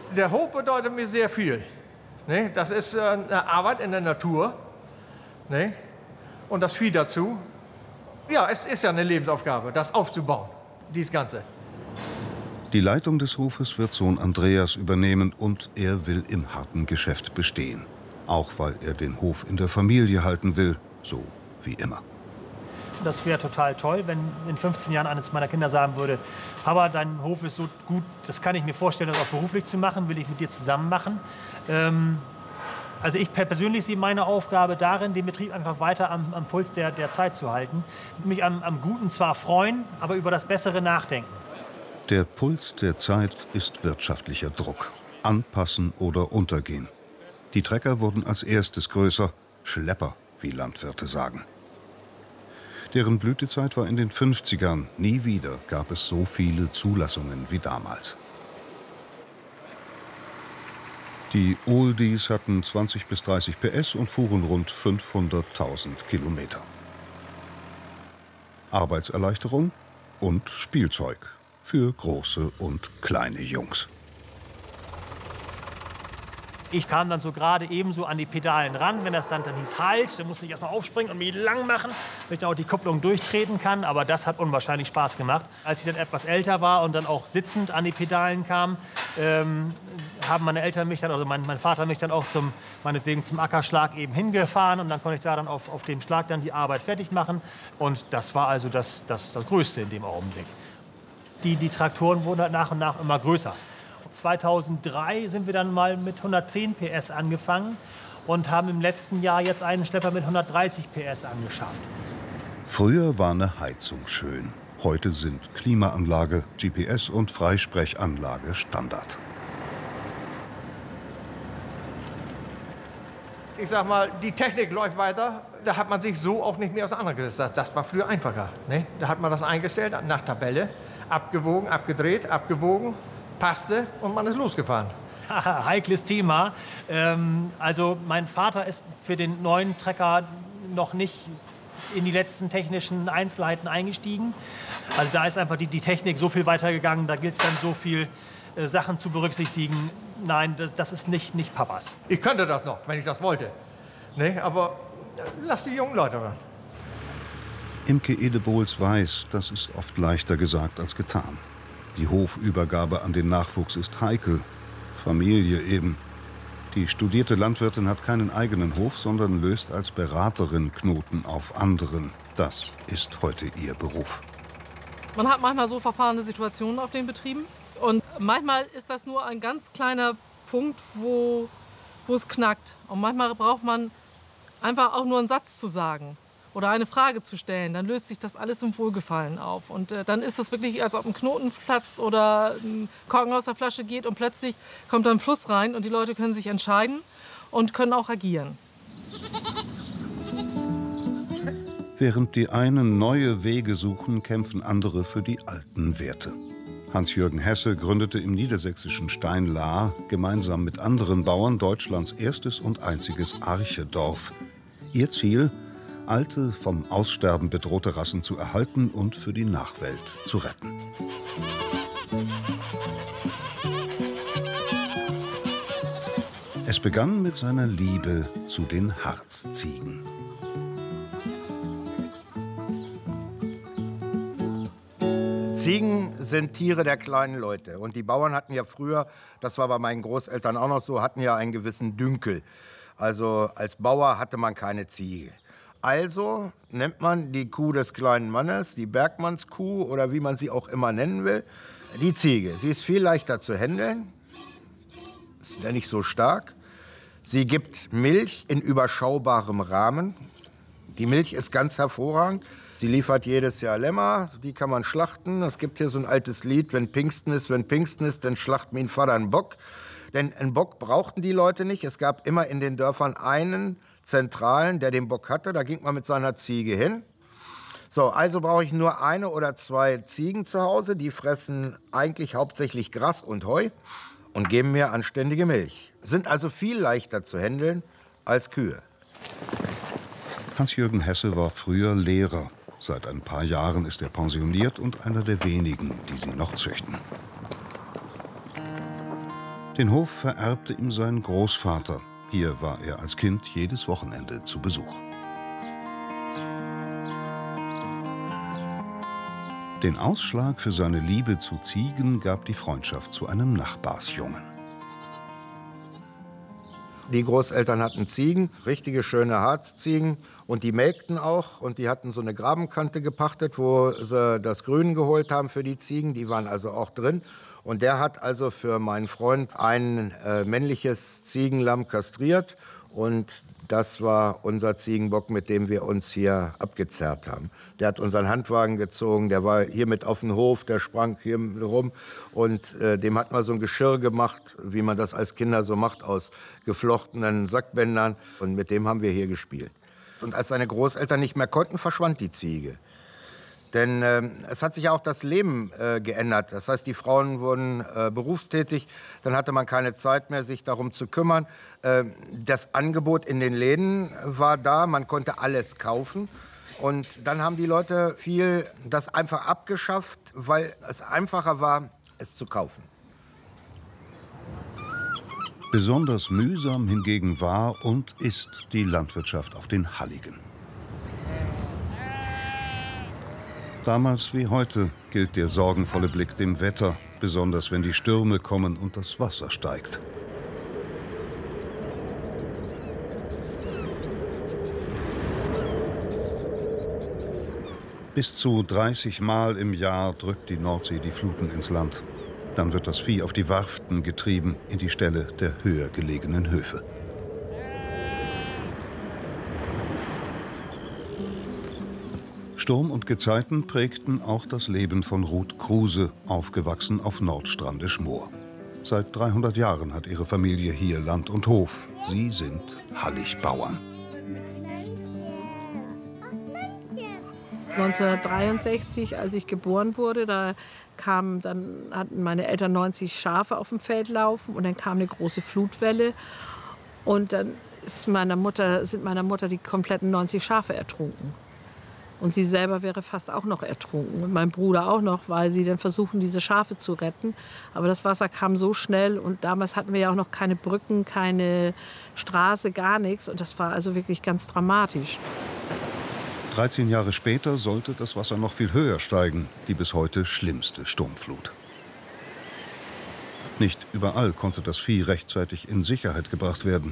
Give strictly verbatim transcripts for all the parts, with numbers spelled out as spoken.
Der Hof bedeutet mir sehr viel. Ne? Das ist äh, eine Arbeit in der Natur. Ne? Und das Vieh dazu. Ja, es ist ja eine Lebensaufgabe, das aufzubauen, dies Ganze. Die Leitung des Hofes wird Sohn Andreas übernehmen und er will im harten Geschäft bestehen. Auch weil er den Hof in der Familie halten will, so wie immer. Das wäre total toll, wenn in fünfzehn Jahren eines meiner Kinder sagen würde, Papa, dein Hof ist so gut, das kann ich mir vorstellen, das auch beruflich zu machen, will ich mit dir zusammen machen. Ähm, also ich persönlich sehe meine Aufgabe darin, den Betrieb einfach weiter am, am Puls der, der Zeit zu halten. Mich am, am Guten zwar freuen, aber über das Bessere nachdenken. Der Puls der Zeit ist wirtschaftlicher Druck. Anpassen oder untergehen. Die Trecker wurden als erstes größer, Schlepper, wie Landwirte sagen. Deren Blütezeit war in den fünfzigern. Nie wieder gab es so viele Zulassungen wie damals. Die Oldies hatten zwanzig bis dreißig P S und fuhren rund fünfhunderttausend Kilometer. Arbeitserleichterung und Spielzeug für große und kleine Jungs. Ich kam dann so gerade ebenso an die Pedalen ran, wenn das dann, dann hieß Halt, dann musste ich erstmal aufspringen und mich lang machen, damit ich dann auch die Kupplung durchtreten kann. Aber das hat unwahrscheinlich Spaß gemacht. Als ich dann etwas älter war und dann auch sitzend an die Pedalen kam, ähm, haben meine Eltern mich dann, also mein, mein Vater mich dann auch zum, meinetwegen zum Ackerschlag eben hingefahren. Und dann konnte ich da dann auf, auf dem Schlag dann die Arbeit fertig machen. Und das war also das, das, das Größte in dem Augenblick. Die, die Traktoren wurden halt nach und nach immer größer. zweitausenddrei sind wir dann mal mit hundertzehn P S angefangen und haben im letzten Jahr jetzt einen Schlepper mit hundertdreißig P S angeschafft. Früher war eine Heizung schön. Heute sind Klimaanlage, G P S und Freisprechanlage Standard. Ich sag mal, die Technik läuft weiter. Da hat man sich so auch nicht mehr auseinandergesetzt. Das, das war früher einfacher. Ne? Da hat man das eingestellt nach Tabelle, abgewogen, abgedreht, abgewogen, passte und man ist losgefahren. Heikles Thema. Ähm, also mein Vater ist für den neuen Trecker noch nicht in die letzten technischen Einzelheiten eingestiegen. Also da ist einfach die, die Technik so viel weitergegangen, da gilt es dann so viel äh, Sachen zu berücksichtigen. Nein, das, das ist nicht, nicht Papas. Ich könnte das noch, wenn ich das wollte. Ne? Aber äh, lass die jungen Leute ran. Imke Edebohls weiß, das ist oft leichter gesagt als getan. Die Hofübergabe an den Nachwuchs ist heikel. Familie eben. Die studierte Landwirtin hat keinen eigenen Hof, sondern löst als Beraterin Knoten auf anderen. Das ist heute ihr Beruf. Man hat manchmal so verfahrene Situationen auf den Betrieben. Und manchmal ist das nur ein ganz kleiner Punkt, wo, wo es knackt. Und manchmal braucht man einfach auch nur einen Satz zu sagen oder eine Frage zu stellen. Dann löst sich das alles im Wohlgefallen auf. Und äh, dann ist es wirklich, als ob ein Knoten platzt oder ein Korken aus der Flasche geht und plötzlich kommt da ein Fluss rein und die Leute können sich entscheiden und können auch agieren. Während die einen neue Wege suchen, kämpfen andere für die alten Werte. Hans-Jürgen Hesse gründete im niedersächsischen Steinlahr gemeinsam mit anderen Bauern Deutschlands erstes und einziges Archedorf. Ihr Ziel: alte, vom Aussterben bedrohte Rassen zu erhalten und für die Nachwelt zu retten. Es begann mit seiner Liebe zu den Harzziegen. Ziegen sind Tiere der kleinen Leute. Und die Bauern hatten ja früher, das war bei meinen Großeltern auch noch so, hatten ja einen gewissen Dünkel. Also als Bauer hatte man keine Ziege. Also nennt man die Kuh des kleinen Mannes, die Bergmannskuh oder wie man sie auch immer nennen will, die Ziege. Sie ist viel leichter zu händeln, ist ja nicht so stark. Sie gibt Milch in überschaubarem Rahmen. Die Milch ist ganz hervorragend. Sie liefert jedes Jahr Lämmer, die kann man schlachten. Es gibt hier so ein altes Lied, wenn Pfingsten ist, wenn Pfingsten ist, dann schlacht mein Vater einen Bock. Denn einen Bock brauchten die Leute nicht. Es gab immer in den Dörfern einen Zentralen, der den Bock hatte. Da ging man mit seiner Ziege hin. So, also brauche ich nur eine oder zwei Ziegen zu Hause. Die fressen eigentlich hauptsächlich Gras und Heu und geben mir anständige Milch. Sind also viel leichter zu handeln als Kühe. Hans-Jürgen Hesse war früher Lehrer. Seit ein paar Jahren ist er pensioniert und einer der wenigen, die sie noch züchten. Den Hof vererbte ihm sein Großvater. Hier war er als Kind jedes Wochenende zu Besuch. Den Ausschlag für seine Liebe zu Ziegen gab die Freundschaft zu einem Nachbarsjungen. Die Großeltern hatten Ziegen, richtige schöne Harzziegen, und die melkten auch. Und die hatten so eine Grabenkante gepachtet, wo sie das Grün geholt haben für die Ziegen. Die waren also auch drin. Und der hat also für meinen Freund ein äh, männliches Ziegenlamm kastriert. Und das war unser Ziegenbock, mit dem wir uns hier abgezerrt haben. Der hat unseren Handwagen gezogen, der war hier mit auf dem Hof, der sprang hier rum. Und äh, dem hat man so ein Geschirr gemacht, wie man das als Kinder so macht, aus geflochtenen Sackbändern. Und mit dem haben wir hier gespielt. Und als seine Großeltern nicht mehr konnten, verschwand die Ziege. Denn äh, es hat sich ja auch das Leben äh, geändert. Das heißt, die Frauen wurden äh, berufstätig. Dann hatte man keine Zeit mehr, sich darum zu kümmern. Äh, das Angebot in den Läden war da. Man konnte alles kaufen. Und dann haben die Leute viel das einfach abgeschafft, weil es einfacher war, es zu kaufen. Besonders mühsam hingegen war und ist die Landwirtschaft auf den Halligen. Damals wie heute gilt der sorgenvolle Blick dem Wetter, besonders wenn die Stürme kommen und das Wasser steigt. Bis zu dreißig Mal im Jahr drückt die Nordsee die Fluten ins Land. Dann wird das Vieh auf die Warften getrieben, in die Ställe der höher gelegenen Höfe. Sturm und Gezeiten prägten auch das Leben von Ruth Kruse, aufgewachsen auf Nordstrandisch-Moor. Seit dreihundert Jahren hat ihre Familie hier Land und Hof. Sie sind Hallig-Bauern. neunzehnhundertdreiundsechzig, als ich geboren wurde, da kam, dann hatten meine Eltern neunzig Schafe auf dem Feld laufen und dann kam eine große Flutwelle und dann ist meiner Mutter, sind meiner Mutter die kompletten neunzig Schafe ertrunken. Und sie selber wäre fast auch noch ertrunken und mein Bruder auch noch, weil sie dann versuchen, diese Schafe zu retten. Aber das Wasser kam so schnell und damals hatten wir ja auch noch keine Brücken, keine Straße, gar nichts. Und das war also wirklich ganz dramatisch. dreizehn Jahre später sollte das Wasser noch viel höher steigen, die bis heute schlimmste Sturmflut. Nicht überall konnte das Vieh rechtzeitig in Sicherheit gebracht werden.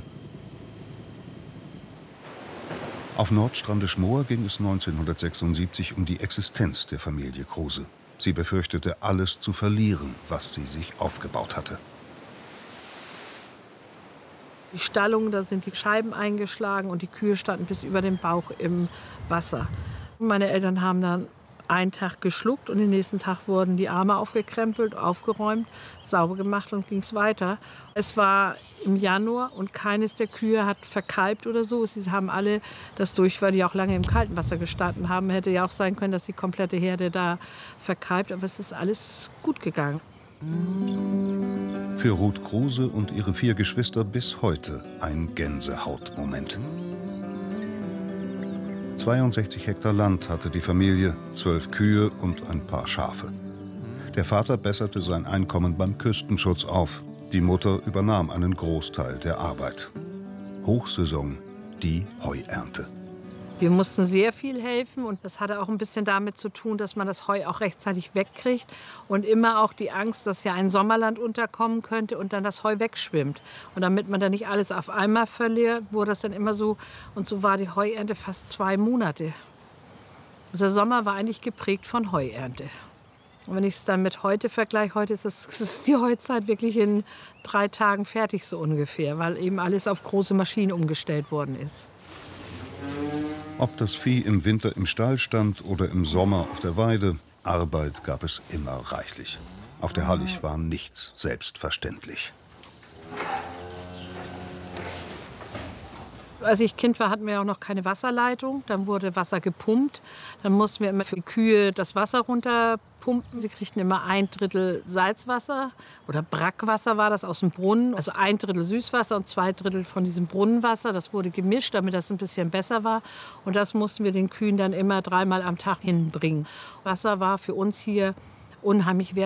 Auf Nordstrandisch-Moor ging es neunzehnhundertsechsundsiebzig um die Existenz der Familie Kruse. Sie befürchtete, alles zu verlieren, was sie sich aufgebaut hatte. Die Stallung, da sind die Scheiben eingeschlagen und die Kühe standen bis über den Bauch im Wasser. Meine Eltern haben dann einen Tag geschluckt und den nächsten Tag wurden die Arme aufgekrempelt, aufgeräumt, sauber gemacht und ging es weiter. Es war im Januar und keines der Kühe hat verkalbt oder so. Sie haben alle das durch, weil die auch lange im kalten Wasser gestanden haben. Hätte ja auch sein können, dass die komplette Herde da verkalbt, aber es ist alles gut gegangen. Für Ruth Kruse und ihre vier Geschwister bis heute ein Gänsehautmoment. zweiundsechzig Hektar Land hatte die Familie, zwölf Kühe und ein paar Schafe. Der Vater besserte sein Einkommen beim Küstenschutz auf. Die Mutter übernahm einen Großteil der Arbeit. Hochsaison, die Heuernte. Wir mussten sehr viel helfen und das hatte auch ein bisschen damit zu tun, dass man das Heu auch rechtzeitig wegkriegt und immer auch die Angst, dass ja ein Sommerland unterkommen könnte und dann das Heu wegschwimmt. Und damit man dann nicht alles auf einmal verliert, wurde das dann immer so. Und so war die Heuernte fast zwei Monate. Also der Sommer war eigentlich geprägt von Heuernte. Und wenn ich es dann mit heute vergleiche, heute ist, das, ist die Heuzeit wirklich in drei Tagen fertig so ungefähr, weil eben alles auf große Maschinen umgestellt worden ist. Ob das Vieh im Winter im Stall stand oder im Sommer auf der Weide, Arbeit gab es immer reichlich. Auf der Hallig war nichts selbstverständlich. Als ich Kind war, hatten wir auch noch keine Wasserleitung. Dann wurde Wasser gepumpt. Dann mussten wir immer für die Kühe das Wasser runterpumpen. Sie kriegten immer ein Drittel Salzwasser oder Brackwasser war das aus dem Brunnen. Also ein Drittel Süßwasser und zwei Drittel von diesem Brunnenwasser. Das wurde gemischt, damit das ein bisschen besser war. Und das mussten wir den Kühen dann immer dreimal am Tag hinbringen. Wasser war für uns hier unheimlich wertvoll.